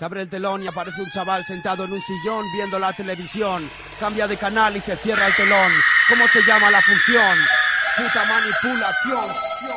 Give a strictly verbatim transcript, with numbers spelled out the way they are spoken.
Se abre el telón y aparece un chaval sentado en un sillón viendo la televisión. Cambia de canal y se cierra el telón. ¿Cómo se llama la función? Puta manipulación.